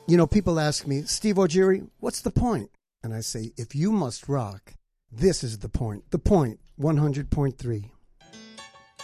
You know, people ask me, Steve O'Geary, what's the point? And I say, if you must rock, this is the point. The point, 100.3.